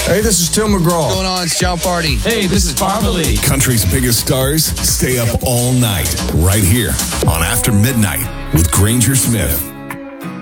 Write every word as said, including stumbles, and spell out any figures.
Hey, this is Tim McGraw. What's going on? It's John Party. Hey, this is Barbara Lee. Country's biggest stars stay up all night right here on After Midnight with Granger Smith.